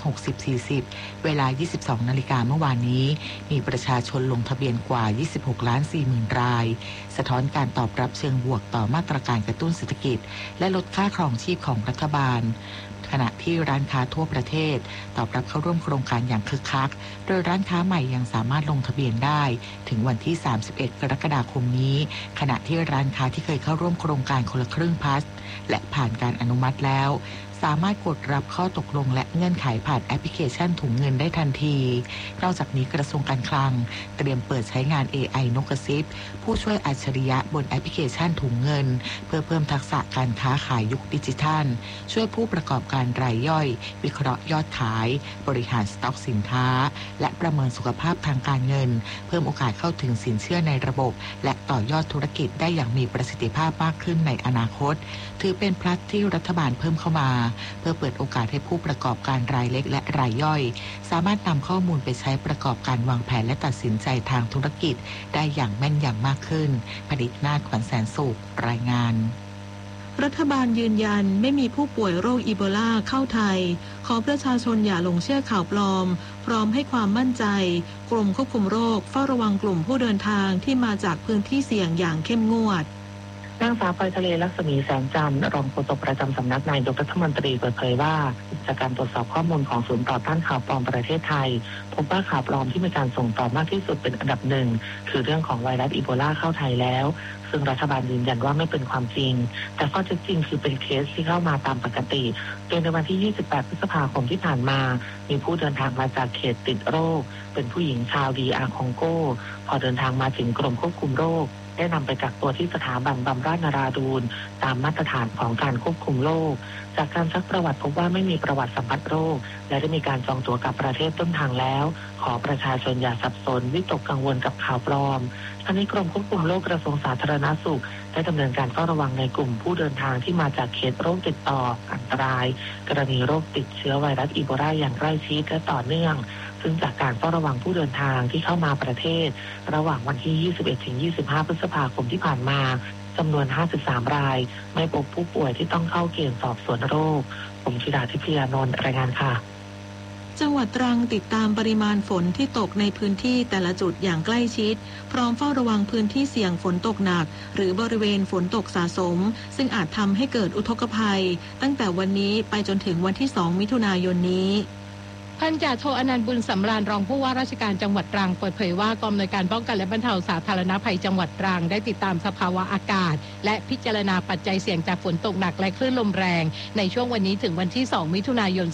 60-40 เวลา 22 นาฬิกาเมื่อวานนี้มีประชาชนลงทะเบียนกว่า 26,40,000 รายสะท้อนการตอบรับเชิงบวกต่อมาตรการกระตุ้นเศรษฐกิจและลดค่าครองชีพของรัฐบาลขณะที่ร้านค้าทั่วประเทศตอบรับเข้าร่วมโครงการอย่างคึกคักโดยร้านค้าใหม่ยังสามารถลงทะเบียนได้ถึงวันที่ 31 กรกฎาคมนี้ขณะที่ร้านค้าที่เคยเข้าร่วมโครงการคนละครึ่งพลัสและผ่านการอนุมัติแล้วสามารถกดรับข้อตกลงและเงื่อนไขผ่านแอปพลิเคชันถุงเงินได้ทันทีนอกจากนี้กระทรวงการคลังเตรียมเปิดใช้งาน AI นกกระซิบผู้ช่วยอัจฉริยะบนแอปพลิเคชันถุงเงินเพื่อเพิ่มทักษะการค้าขายยุคดิจิทัลช่วยผู้ประกอบการรายย่อยวิเคราะห์ยอดขายบริหารสต็อกสินค้าและประเมินสุขภาพทางการเงินเพิ่มโอกาสเข้าถึงสินเชื่อในระบบและต่อยอดธุรกิจได้อย่างมีประสิทธิภาพมากขึ้นในอนาคตถือเป็นพลัสที่รัฐบาลเพิ่มเข้ามาเพื่อเปิดโอกาสให้ผู้ประกอบการรายเล็กและรายย่อยสามารถนำข้อมูลไปใช้ประกอบการวางแผนและตัดสินใจทางธุรกิจได้อย่างแม่นยำมากขึ้นผลิตนาถ ขวัญแสนสุขรายงานรัฐบาลยืนยันไม่มีผู้ป่วยโรคอีโบลาเข้าไทยขอประชาชนอย่าหลงเชื่อข่าวปลอมพร้อมให้ความมั่นใจกรมควบคุมโรคเฝ้าระวังกลุ่มผู้เดินทางที่มาจากพื้นที่เสี่ยงอย่างเข้มงวดนางสาวพลอยทะเลลักษมีแสงจันทร์รองโฆษกประจำสำนักนายกรัฐมนตรีเปิดเผยว่าจากการตรวจสอบข้อมูลของศูนย์ต่อต้านข่าวปลอมประเทศไทยพบว่าข่าวปลอมที่มีการส่งต่อมากที่สุดเป็นอันดับหนึ่งคือเรื่องของไวรัสอีโบลาเข้าไทยแล้วซึ่งรัฐบาลยืนยันว่าไม่เป็นความจริงแต่ข้อเท็จจริงคือเป็นเคสที่เข้ามาตามปกติโดยในวันที่ 28 พฤษภาคมที่ผ่านมามีผู้เดินทางมาจากเขตติดโรคเป็นผู้หญิงชาวDRคองโกพอเดินทางมาถึงกรมควบคุมโรคได้นำไปกักตัวที่สถาบันบำราศนราดูรตามมาตรฐานของการควบคุมโรคจากการซักประวัติพบว่าไม่มีประวัติสัมผัสโรคและได้มีการจองตั๋วกลับประเทศต้นทางแล้วขอประชาชนอย่าสับสนวิตกกังวลกับข่าวปลอมทั้งนี้กรมควบคุมโรคกระทรวงสาธารณสุขได้ดำเนินการเฝ้าระวังในกลุ่มผู้เดินทางที่มาจากเขตโรคติดต่ออันตรายกรณีโรคติดเชื้อไวรัสอีโบลาอย่างใกล้ชิดและต่อเนื่องซึ่งจากการเฝ้าระวังผู้เดินทางที่เข้ามาประเทศระหว่างวันที่ 21-25 พฤษภาคมที่ผ่านมาจำนวน 53 รายไม่พบผู้ป่วยที่ต้องเข้าเกณฑ์สอบสวนโรคผมธิดาทิพยานนท์รายงานค่ะจังหวัดตรังติดตามปริมาณฝนที่ตกในพื้นที่แต่ละจุดอย่างใกล้ชิดพร้อมเฝ้าระวังพื้นที่เสี่ยงฝนตกหนักหรือบริเวณฝนตกสะสมซึ่งอาจทำให้เกิดอุทกภัยตั้งแต่วันนี้ไปจนถึงวันที่ 2 มิถุนายนนี้พันจ่าโทอนันต์บุญสำราญรองผู้ว่าราชการจังหวัดตรังเปิดเผยว่ากองอำนวยการป้องกันและบรรเทาสาธารณภัยจังหวัดตรังได้ติดตามสภาวะอากาศและพิจารณาปัจจัยเสี่ยงจากฝนตกหนักและคลื่นลมแรงในช่วงวันนี้ถึงวันที่ 2 มิถุนายน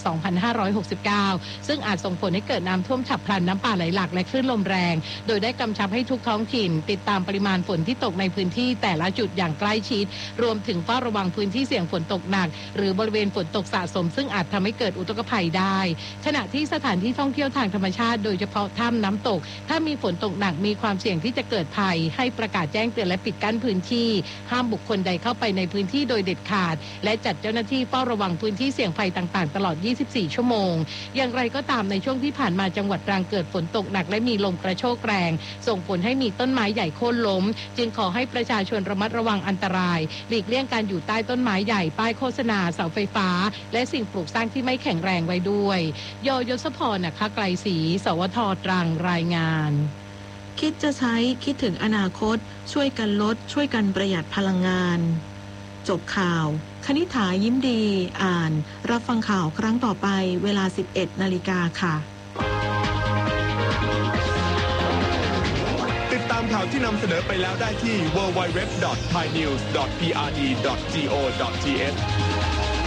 2569 ซึ่งอาจส่งผลให้เกิดน้ำท่วมฉับพลันน้ำป่าไหลหลากและคลื่นลมแรงโดยได้กำชับให้ทุกท้องถิ่นติดตามปริมาณฝนที่ตกในพื้นที่แต่ละจุดอย่างใกล้ชิดรวมถึงเฝ้าระวังพื้นที่เสี่ยงฝนตกหนักหรือบริเวณฝนตกสะสมซึ่งอาจทำให้เกิดอุทกภัยได้ขณะที่สถานที่ท่องเที่ยวทางธรรมชาติโดยเฉพาะถ้ำน้ำตกถ้ามีฝนตกหนักมีความเสี่ยงที่จะเกิดภัยให้ประกาศแจ้งเตือนและปิดกั้นพื้นที่ห้ามบุคคลใดเข้าไปในพื้นที่โดยเด็ดขาดและจัดเจ้าหน้าที่เฝ้าระวังพื้นที่เสี่ยงภัยต่างๆตลอด 24 ชั่วโมงอย่างไรก็ตามในช่วงที่ผ่านมาจังหวัดตรังเกิดฝนตกหนักและมีลมกระโชกแรงส่งผลให้มีต้นไม้ใหญ่โค่นล้มจึงขอให้ประชาชนระมัดระวังอันตรายหลีกเลี่ยงการอยู่ใต้ต้นไม้ใหญ่ป้ายโฆษณาเสาไฟฟ้าและสิ่งปลูกสร้างที่ไม่แข็งแรงไว้ด้วยยศพรนะคะไกลศรีสวท.ตรังรายงานคิดจะใช้คิดถึงอนาคตช่วยกันลดช่วยกันประหยัดพลังงานจบข่าวคณิษฐายิ้มดีอ่านรับฟังข่าวครั้งต่อไปเวลา 11 นาฬิกาค่ะติดตามข่าวที่นำเสนอไปแล้วได้ที่ www.thainews.prd.go.th